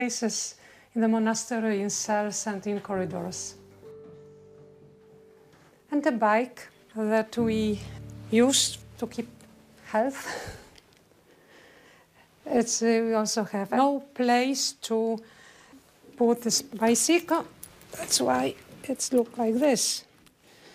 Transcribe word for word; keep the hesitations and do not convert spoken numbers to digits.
places in the monastery, in cells and in corridors. And the bike that we use to keep health. It's, uh, we also have no place to put this bicycle. That's why it's look like this.